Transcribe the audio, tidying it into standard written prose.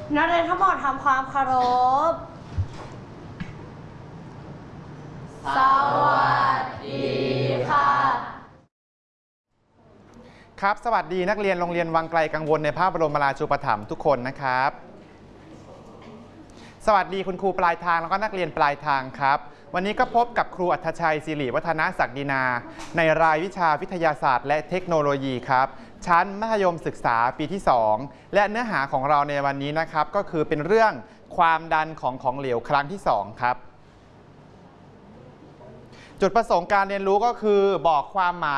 นักเรียนทั้งหมดทำความเคารพสวัสดีค่ะครับสวัสดีนักเรียนโรงเรียนวังไกลกังวลในพระบรมราชูปถัมภ์ทุกคนนะครับสวัสดีคุณครูปลายทางแล้วก็นักเรียนปลายทางครับวันนี้ก็พบกับครูอัธชัยศิริวัฒนศักดินาในรายวิชาวิทยาศาสตร์และเทคโนโลยีครับชั้นมัธยมศึกษาปีที่2และเนื้อหาของเราในวันนี้นะครับก็คือเป็นเรื่องความดันของเหลวครั้งที่2ครับจุดประสงค์การเรียนรู้ก็คือบอกความหมาย